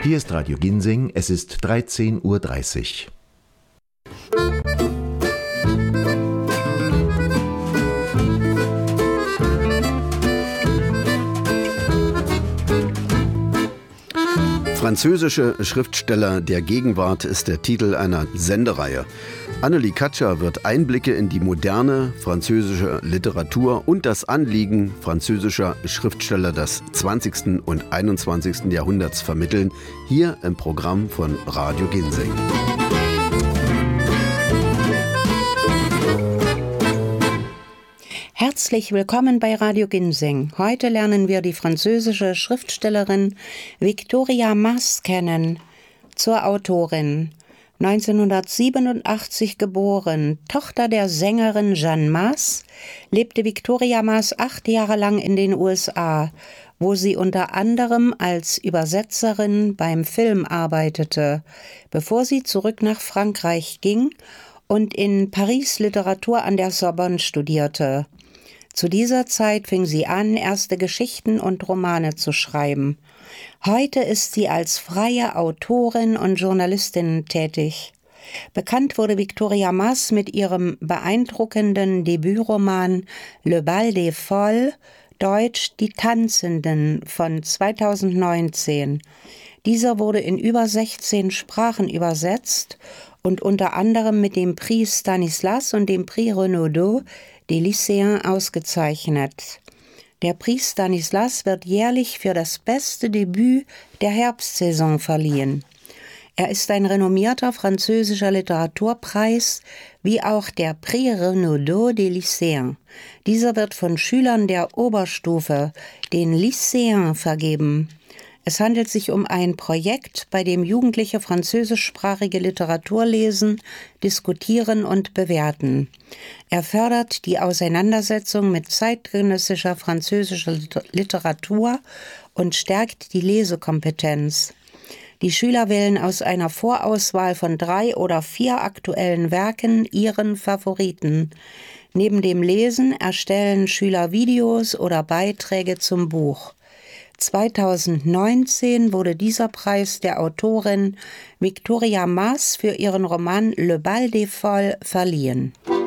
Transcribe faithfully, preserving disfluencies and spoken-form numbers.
Hier ist Radio Ginseng, es ist dreizehn Uhr dreißig. Französische Schriftsteller der Gegenwart ist der Titel einer Sendereihe. Annelie Katscher wird Einblicke in die moderne französische Literatur und das Anliegen französischer Schriftsteller des zwanzigsten und einundzwanzigsten Jahrhunderts vermitteln, hier im Programm von Radio Ginseng. Herzlich willkommen bei Radio Ginseng. Heute lernen wir die französische Schriftstellerin Victoria Mas kennen. Zur Autorin. neunzehnhundertsiebenundachtzig geboren, Tochter der Sängerin Jeanne Mas, lebte Victoria Mas acht Jahre lang in den U S A, wo sie unter anderem als Übersetzerin beim Film arbeitete, bevor sie zurück nach Frankreich ging und in Paris Literatur an der Sorbonne studierte. Zu dieser Zeit fing sie an, erste Geschichten und Romane zu schreiben. Heute ist sie als freie Autorin und Journalistin tätig. Bekannt wurde Victoria Mas mit ihrem beeindruckenden Debütroman Le Bal des Folles, deutsch Die Tanzenden von zweitausendneunzehn. Dieser wurde in über sechzehn Sprachen übersetzt und unter anderem mit dem Prix Stanislas und dem Prix Renaudot des Lycéens ausgezeichnet. Der Prix Stanislas wird jährlich für das beste Debüt der Herbstsaison verliehen. Er ist ein renommierter französischer Literaturpreis, wie auch der Prix Renaudot des Lycéens. Dieser wird von Schülern der Oberstufe, den Lycéens, vergeben. Es handelt sich um ein Projekt, bei dem Jugendliche französischsprachige Literatur lesen, diskutieren und bewerten. Er fördert die Auseinandersetzung mit zeitgenössischer französischer Literatur und stärkt die Lesekompetenz. Die Schüler wählen aus einer Vorauswahl von drei oder vier aktuellen Werken ihren Favoriten. Neben dem Lesen erstellen Schüler Videos oder Beiträge zum Buch. zweitausendneunzehn wurde dieser Preis der Autorin Victoria Mas für ihren Roman Le Bal des Folles verliehen.